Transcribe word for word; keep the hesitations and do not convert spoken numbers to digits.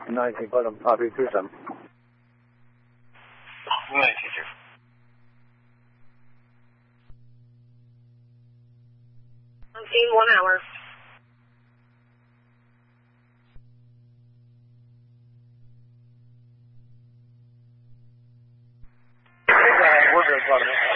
nineteen, put them, copy two seven. nineteen, two. nineteen, one hour. We're good,